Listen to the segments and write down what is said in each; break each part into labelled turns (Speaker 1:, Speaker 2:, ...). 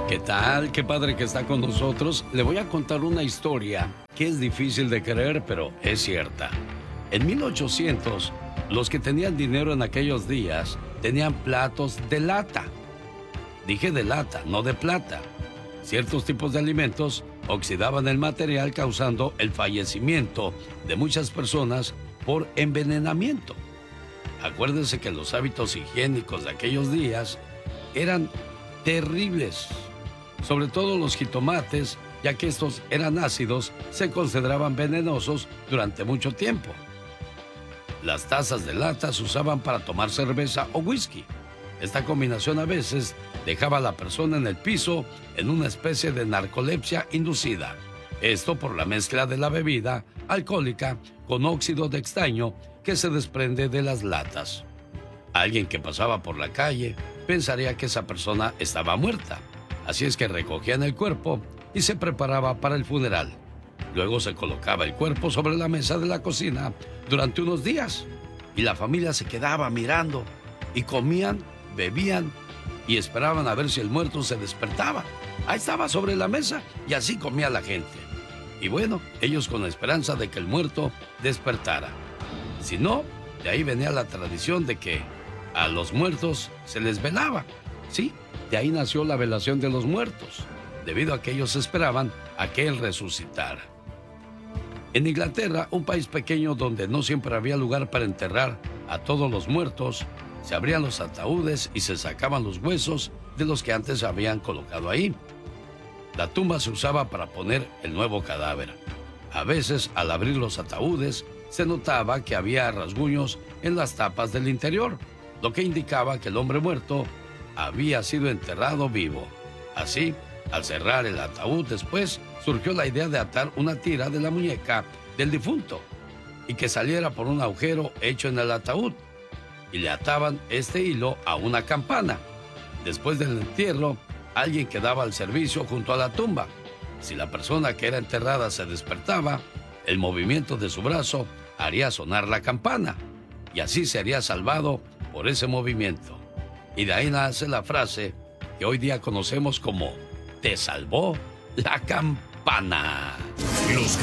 Speaker 1: ¿Qué tal? Qué padre que está con nosotros. Le voy a contar una historia que es difícil de creer, pero es cierta. En 1800, los que tenían dinero en aquellos días tenían platos de lata. Dije de lata, no de plata. Ciertos tipos de alimentos oxidaban el material, causando el fallecimiento de muchas personas por envenenamiento. Acuérdense que los hábitos higiénicos de aquellos días eran terribles. Sobre todo los jitomates, ya que estos eran ácidos, se consideraban venenosos durante mucho tiempo. Las tazas de lata se usaban para tomar cerveza o whisky. Esta combinación a veces dejaba a la persona en el piso en una especie de narcolepsia inducida. Esto por la mezcla de la bebida alcohólica con óxido de estaño que se desprende de las latas. Alguien que pasaba por la calle pensaría que esa persona estaba muerta. Así es que recogían el cuerpo y se preparaba para el funeral. Luego se colocaba el cuerpo sobre la mesa de la cocina durante unos días y la familia se quedaba mirando y comían, bebían y esperaban a ver si el muerto se despertaba. Ahí estaba sobre la mesa y así comía la gente. Y bueno, ellos con la esperanza de que el muerto despertara. Si no, de ahí venía la tradición de que a los muertos se les velaba. Sí, de ahí nació la velación de los muertos, debido a que ellos esperaban a que él resucitara. En Inglaterra, un país pequeño donde no siempre había lugar para enterrar a todos los muertos, se abrían los ataúdes y se sacaban los huesos de los que antes habían colocado ahí. La tumba se usaba para poner el nuevo cadáver. A veces, al abrir los ataúdes, se notaba que había rasguños en las tapas del interior, lo que indicaba que el hombre muerto había sido enterrado vivo. Así, al cerrar el ataúd después, surgió la idea de atar una tira de la muñeca del difunto y que saliera por un agujero hecho en el ataúd, y le ataban este hilo a una campana. Después del entierro, alguien quedaba al servicio junto a la tumba. Si la persona que era enterrada se despertaba, el movimiento de su brazo haría sonar la campana, y así sería salvado por ese movimiento. Y de ahí nace la frase que hoy día conocemos como "te salvó la campana".
Speaker 2: Los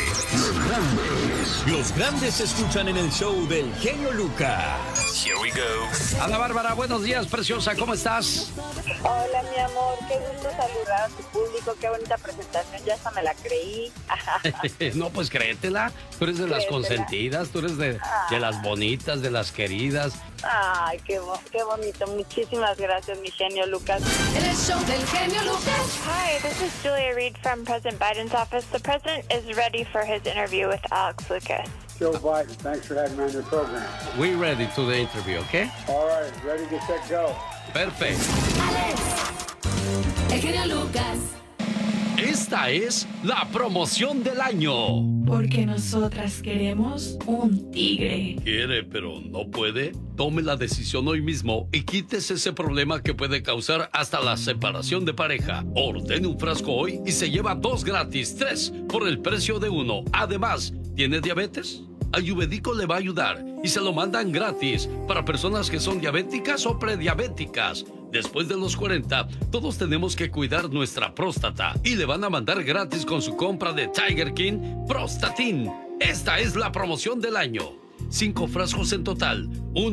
Speaker 2: grandes se escuchan en el show del genio Lucas.
Speaker 3: Here we go.
Speaker 1: Ana Bárbara, buenos días, preciosa, ¿cómo estás?
Speaker 4: Hola, mi amor, qué gusto saludar a tu público, qué bonita presentación, ya hasta me la creí.
Speaker 1: No, pues créetela, tú eres de las consentidas, tú eres de las bonitas, de las queridas.
Speaker 4: Ay, qué bonito, muchísimas gracias, mi genio Lucas.
Speaker 5: En el show del genio Lucas.
Speaker 6: Hi, this is Julia Reed from President Biden's office. The president is ready for his interview with Alex Lucas.
Speaker 7: Joe Biden, thanks for having me on your program.
Speaker 1: We ready to the interview, okay?
Speaker 7: All right, ready, get set, go.
Speaker 1: Perfecto.
Speaker 5: Alex, el genio Lucas.
Speaker 1: Esta es la promoción del año.
Speaker 8: Porque nosotras queremos un tigre.
Speaker 1: ¿Quiere, pero no puede? Tome la decisión hoy mismo y quítese ese problema que puede causar hasta la separación de pareja. Ordene un frasco hoy y se lleva 2 gratis, 3 por el precio de 1. Además, ¿tiene diabetes? Ayurvédico le va a ayudar y se lo mandan gratis para personas que son diabéticas o prediabéticas. Después de los 40, todos tenemos que cuidar nuestra próstata y le van a mandar gratis con su compra de Tiger King Prostatin. Esta es la promoción del año. 5 frascos en total.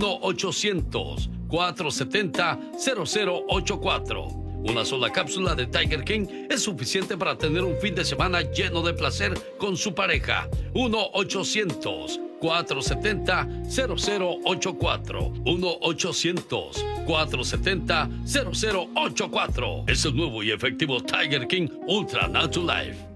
Speaker 1: 1-800-470-0084. Una sola cápsula de Tiger King es suficiente para tener un fin de semana lleno de placer con su pareja. 1-800-470-0084. 1-800-470-0084. Es el nuevo y efectivo Tiger King Ultra Natural Life.